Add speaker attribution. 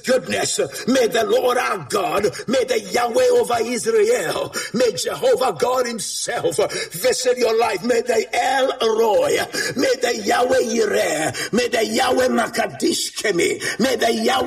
Speaker 1: goodness. May the Lord our God, may the Yahweh over Israel, may Jehovah God himself visit your life. May the El Roy, may the Yahweh Yireh, may the Yahweh Makadish Kemi, may the Yahweh